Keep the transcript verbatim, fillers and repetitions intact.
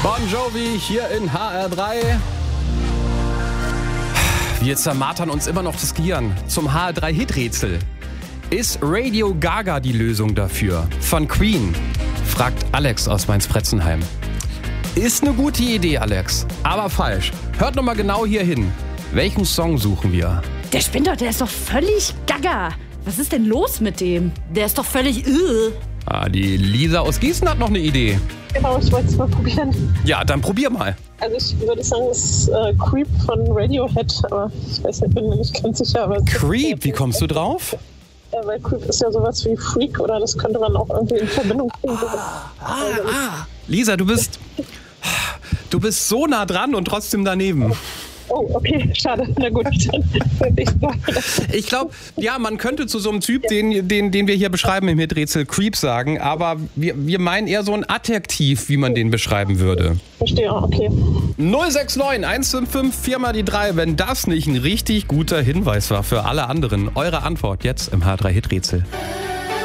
Bon Jovi hier in H R drei. Wir zermartern uns immer noch das Gehirn zum H R drei Hiträtsel. Ist Radio Gaga die Lösung dafür? Von Queen, fragt Alex aus Mainz-Bretzenheim. Ist eine gute Idee, Alex, aber falsch. Hört nochmal genau hier hin. Welchen Song suchen wir? Der spinnt doch, der ist doch völlig gaga. Was ist denn los mit dem? Der ist doch völlig äh. Ah, die Lisa aus Gießen hat noch eine Idee. Genau, ich wollte es mal probieren. Ja, dann probier mal. Also ich würde sagen, es ist äh, Creep von Radiohead, aber ich weiß nicht, bin mir nicht ganz sicher. Aber Creep, wie kommst du drauf? Ja, weil Creep ist ja sowas wie Freak, oder das könnte man auch irgendwie in Verbindung bringen. Ah, ah, ah. Lisa, du bist, du bist so nah dran und trotzdem daneben. Oh, okay, schade. Na gut, dann ich glaube, ja, man könnte zu so einem Typ, den, den, den wir hier beschreiben im Hiträtsel, Creep sagen, aber wir, wir meinen eher so ein Adjektiv, wie man den beschreiben würde. Verstehe, okay. null sechs neun eins fünf fünf vier mal die drei, wenn das nicht ein richtig guter Hinweis war für alle anderen. Eure Antwort jetzt im H drei Hiträtsel.